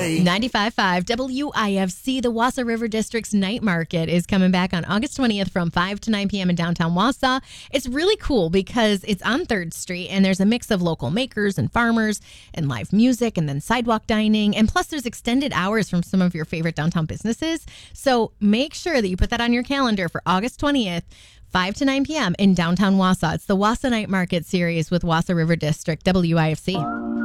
Play. 95.5 WIFC, the Wausau River District's night market is coming back on August 20th from 5 to 9 p.m. in downtown Wausau. It's really cool because it's on 3rd Street and there's a mix of local makers and farmers and live music and then sidewalk dining. And plus there's extended hours from some of your favorite downtown businesses. So make sure that you put that on your calendar for August 20th. 5 to 9 p.m. in downtown Wausau. It's the Wausau Night Market series with Wausau River District, WIFC.